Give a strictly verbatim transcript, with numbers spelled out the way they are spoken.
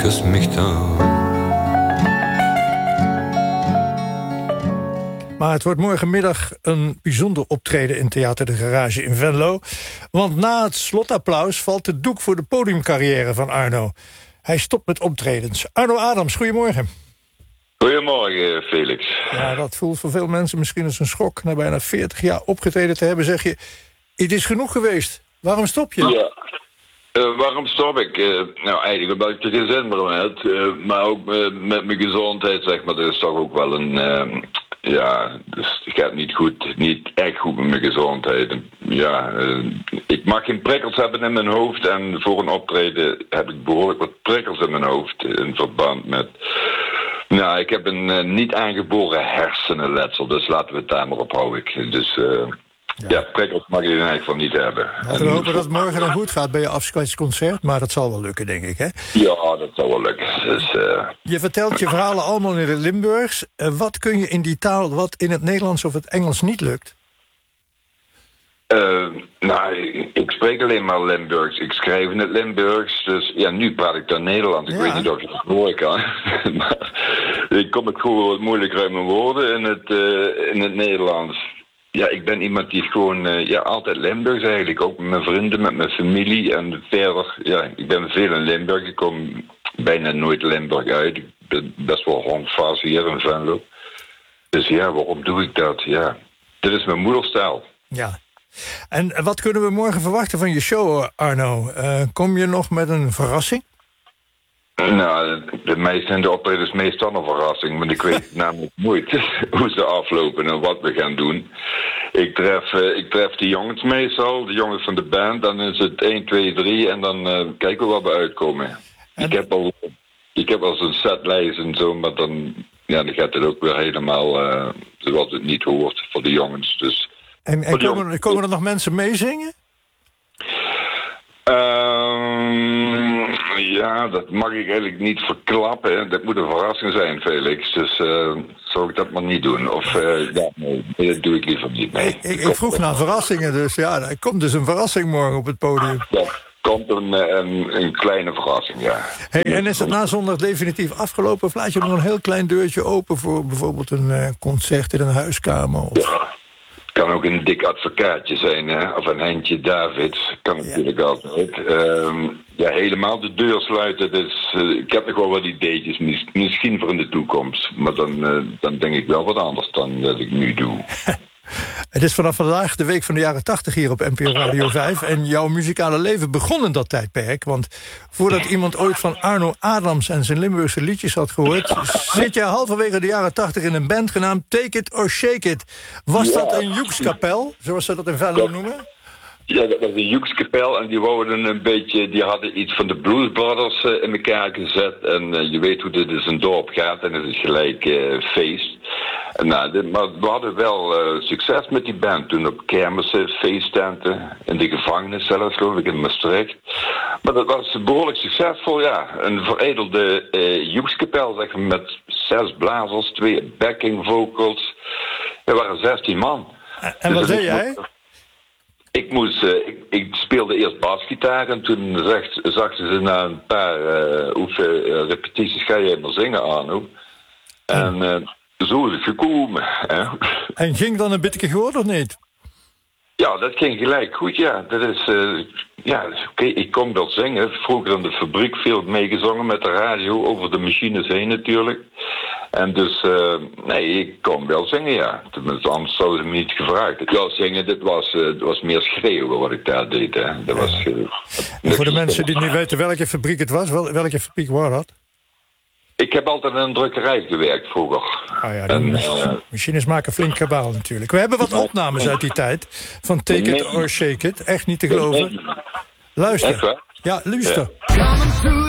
kus mich dan. Maar het wordt morgenmiddag een bijzonder optreden in Theater de Garage in Venlo. Want na het slotapplaus valt de doek voor de podiumcarrière van Arno. Hij stopt met optredens. Arno Adams, goedemorgen. Goedemorgen, Felix. Ja, dat voelt voor veel mensen misschien als een schok. Na bijna veertig jaar opgetreden te hebben, zeg je, het is genoeg geweest. Waarom stop je? Ja. Uh, waarom stop ik? Uh, nou, eigenlijk omdat ik er geen zin meer in heb. Uh, maar ook uh, met mijn gezondheid, zeg maar. Dat is toch ook wel een... Uh, ja, dus het gaat niet goed. Niet echt goed met mijn gezondheid. Ja, uh, ik mag geen prikkels hebben in mijn hoofd. En voor een optreden heb ik behoorlijk wat prikkels in mijn hoofd. In verband met... Nou, ik heb een uh, niet aangeboren hersenenletsel. Dus laten we het daar maar op houden. Dus... Uh, Ja. ja, prikkels mag je in ieder geval niet hebben. Laten we hopen dat het morgen dan goed gaat bij je afscheidsconcert. Maar dat zal wel lukken, denk ik, hè? Ja, dat zal wel lukken. Dus, uh... Je vertelt je verhalen allemaal in het Limburgs. Uh, wat kun je in die taal wat in het Nederlands of het Engels niet lukt? Uh, nou, ik spreek alleen maar Limburgs. Ik schrijf in het Limburgs. Dus ja, nu praat ik dan Nederlands. Ik ja. weet niet of je dat horen kan. Maar ik kom ik gewoon wat moeilijker uit mijn woorden in het, uh, in het Nederlands. Ja, ik ben iemand die gewoon uh, ja, altijd Limburgs eigenlijk. Ook met mijn vrienden, met mijn familie. En verder, ja, ik ben veel in Limburg. Ik kom bijna nooit Limburg uit. Ik ben best wel handvast hier in Venlo. Dus ja, waarom doe ik dat? Ja, dit is mijn moederstaal. Ja. En wat kunnen we morgen verwachten van je show, Arno? Uh, kom je nog met een verrassing? Nou, de meeste in de optreden is meestal een verrassing. Want ik weet namelijk nooit hoe ze aflopen en wat we gaan doen. Ik tref, uh, ik tref de jongens meestal, de jongens van de band. Dan is het één, twee, drie en dan uh, kijken we wat we uitkomen. En... Ik heb al ik heb al zo'n setlijst en zo, maar dan, ja, dan gaat het ook weer helemaal uh, zoals het niet hoort voor de jongens. Dus, en en komen, komen er nog mensen meezingen? Um, ja, dat mag ik eigenlijk niet verklappen. Hè. Dat moet een verrassing zijn, Felix. Dus uh, zou ik dat maar niet doen. Of uh, ja, nee, dat doe ik liever niet. Nee. Ik, ik, ik vroeg naar verrassingen, dus ja, er komt dus een verrassing morgen op het podium. Ja, komt een, een, een kleine verrassing, ja. Hey, en is het na zondag definitief afgelopen? Of laat je nog een heel klein deurtje open voor bijvoorbeeld een uh, concert in een huiskamer? Of... Ja. Kan ook een dik advocaatje zijn, hè? Of een Heintje Davids. Kan ja. natuurlijk altijd. Um, ja, helemaal de deur sluiten. Dus, uh, ik heb nog wel wat ideetjes, mis, misschien voor in de toekomst. Maar dan, uh, dan denk ik wel wat anders dan dat ik nu doe. Het is vanaf vandaag de week van de jaren tachtig hier op N P O Radio vijf. En jouw muzikale leven begon in dat tijdperk. Want voordat iemand ooit van Arno Adams en zijn Limburgse liedjes had gehoord... zit je halverwege de jaren tachtig in een band genaamd Take It or Shake It. Was dat een Joekskapel, zoals ze dat in Venlo noemen? Ja, dat was een Joekskapel en die wouden een beetje, die hadden iets van de Blues Brothers uh, in elkaar gezet. En uh, je weet hoe dit in een dorp gaat en het is gelijk uh, feest. En, nou, dit, maar we hadden wel uh, succes met die band toen op kermissen, feesttenten, in de gevangenis zelfs, geloof ik, in Maastricht. Maar dat was behoorlijk succesvol, ja. Een veredelde uh, Joekskapel, zeg maar, met zes blazers, twee backing vocals. Er waren zestien man. En, en wat dus deed jij? Ik, moest, uh, ik, ik speelde eerst basgitaar en toen zag, zag ze na een paar uh, oefen, uh, repetities, ga je maar zingen, Arno. En uh, zo is het gekomen. Hè. En ging dan een beetje gehoord of niet? Ja, dat ging gelijk goed, ja. Dat is, uh, ja, oké, okay. Ik kon wel zingen. Vroeger in de fabriek veel meegezongen met de radio, over de machines heen natuurlijk. En dus, uh, nee, ik kon wel zingen, ja. Tenminste, anders zouden ze me niet gevraagd. Ja, zingen, dit was, uh, dit was meer schreeuwen wat ik daar deed, hè. Dat was, uh, en voor de mensen die niet weten welke fabriek het was, wel, welke fabriek was dat? Ik heb altijd in een drukkerij gewerkt vroeger. Ah ja, en, uh, machines maken flink kabaal natuurlijk. We hebben wat opnames uit die tijd van Take It or Shake It. Echt niet te geloven. Luister. Ja, luister. Ja.